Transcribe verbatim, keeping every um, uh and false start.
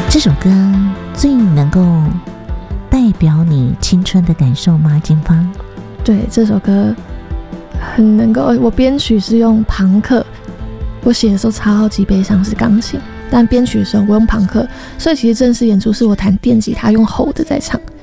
这首歌最能够代表你青春的感受吗？金芳？ 对，这首歌很能够，我编曲是用朋克，我写的时候超级悲伤是钢琴，但编曲的时候我用朋克，所以其实正式演出是我弹电吉他用吼的在唱。